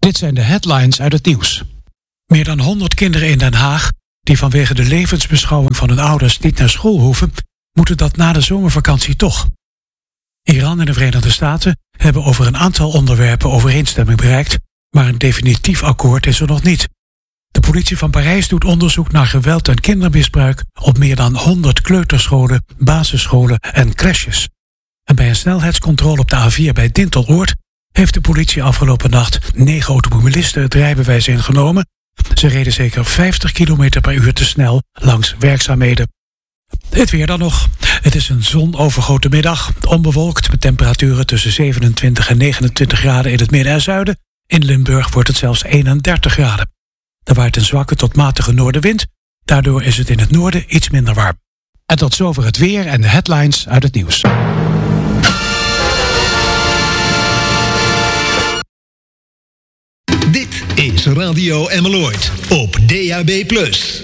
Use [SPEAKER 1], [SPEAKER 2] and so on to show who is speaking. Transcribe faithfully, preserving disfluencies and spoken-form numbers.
[SPEAKER 1] Dit zijn de headlines uit het nieuws. Meer dan honderd kinderen in Den Haag, die vanwege de levensbeschouwing van hun ouders niet naar school hoeven, moeten dat na de zomervakantie toch. Iran en de Verenigde Staten hebben over een aantal onderwerpen overeenstemming bereikt, maar een definitief akkoord is er nog niet. De politie van Parijs doet onderzoek naar geweld en kindermisbruik op meer dan honderd kleuterscholen, basisscholen en crèches. En bij een snelheidscontrole op de A vier bij Dinteloord heeft de politie afgelopen nacht negen automobilisten het rijbewijs ingenomen. Ze reden zeker vijftig kilometer per uur te snel langs werkzaamheden. Het weer dan nog. Het is een zonovergoten middag, onbewolkt met temperaturen tussen zevenentwintig en negenentwintig graden in het midden en zuiden. In Limburg wordt het zelfs eenendertig graden. Er waait een zwakke tot matige noordenwind. Daardoor is het in het noorden iets minder warm. En tot zover het weer en de headlines uit het nieuws.
[SPEAKER 2] Dit is Radio Emmeloord op D A B plus.